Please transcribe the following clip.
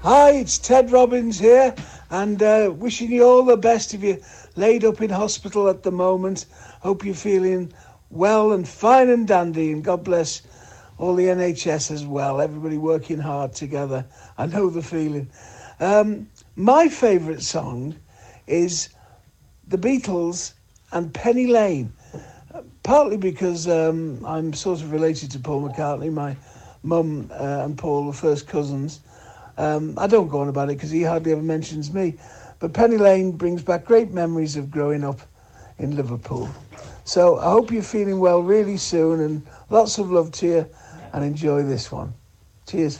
Hi, it's Ted Robbins here, and wishing you all the best if you're laid up in hospital at the moment. Hope you're feeling well and fine and dandy, and God bless all the NHS as well. Everybody working hard together. I know the feeling. My favourite song is The Beatles and Penny Lane, partly because I'm sort of related to Paul McCartney. My mum and Paul were first cousins. I don't go on about it because he hardly ever mentions me. But Penny Lane brings back great memories of growing up in Liverpool. So I hope you're feeling well really soon, and lots of love to you, and enjoy this one. Cheers.